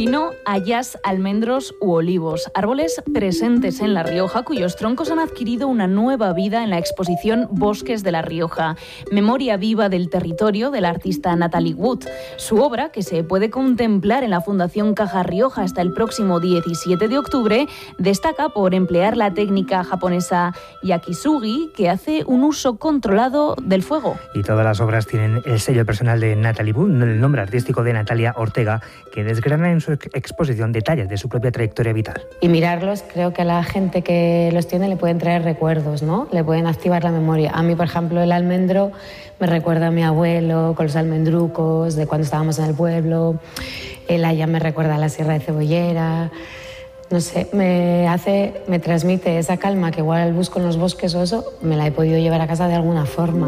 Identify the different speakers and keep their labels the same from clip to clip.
Speaker 1: pino, hayas, almendros u olivos, árboles presentes en La Rioja cuyos troncos han adquirido una nueva vida en la exposición Bosques de La Rioja, memoria viva del territorio de la artista Natalie Wood. Su obra, que se puede contemplar en la Fundación Caja Rioja hasta el próximo 17 de octubre, destaca por emplear la técnica japonesa yakisugi, que hace un uso controlado del fuego.
Speaker 2: Y todas las obras tienen el sello personal de Natalie Wood, el nombre artístico de Natalia Ortega, que desgrana en su exposición detalles de su propia trayectoria vital.
Speaker 3: Y mirarlos, creo que a la gente que los tiene le pueden traer recuerdos, ¿no? Le pueden activar la memoria. A mí, por ejemplo, el almendro me recuerda a mi abuelo con los almendrucos, de cuando estábamos en el pueblo. El haya me recuerda a la Sierra de Cebollera. No sé, me transmite esa calma que igual busco en los bosques o eso, me la he podido llevar a casa de alguna forma.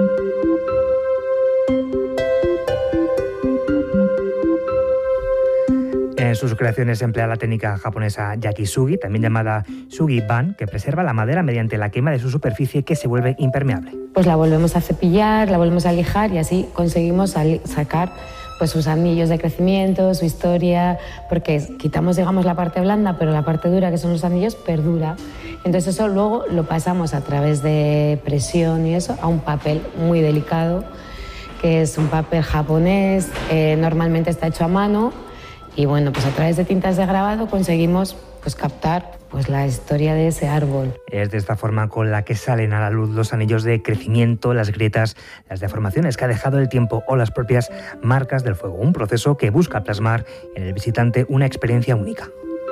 Speaker 2: En sus creaciones emplea la técnica japonesa yakisugi, también llamada sugi-ban, que preserva la madera mediante la quema de su superficie que se vuelve impermeable.
Speaker 3: Pues la volvemos a cepillar, la volvemos a lijar y así conseguimos sacar pues sus anillos de crecimiento, su historia, porque quitamos, digamos, la parte blanda, pero la parte dura, que son los anillos, perdura. Entonces eso luego lo pasamos a través de presión y eso a un papel muy delicado, que es un papel japonés, normalmente está hecho a mano. Y bueno, pues a través de tintas de grabado conseguimos pues captar pues la historia de ese árbol.
Speaker 2: Es de esta forma con la que salen a la luz los anillos de crecimiento, las grietas, las deformaciones que ha dejado el tiempo o las propias marcas del fuego. Un proceso que busca plasmar en el visitante una experiencia única.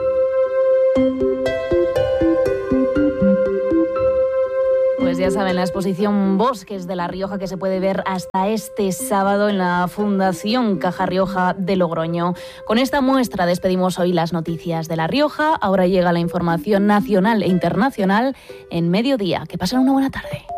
Speaker 1: Pues ya saben, la exposición Bosques de La Rioja, que se puede ver hasta este sábado en la Fundación Caja Rioja de Logroño. Con esta muestra despedimos hoy las noticias de La Rioja. Ahora llega la información nacional e internacional en mediodía. Que pasen una buena tarde.